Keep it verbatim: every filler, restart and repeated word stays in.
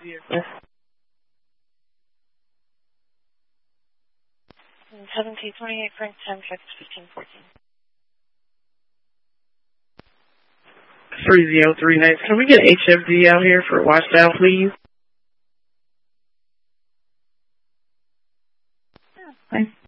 vehicle. seventeen twenty-eight, Frank, ten, fifteen fourteen. three zero three nine. Can we get H F D out here for washdown, please? Yeah.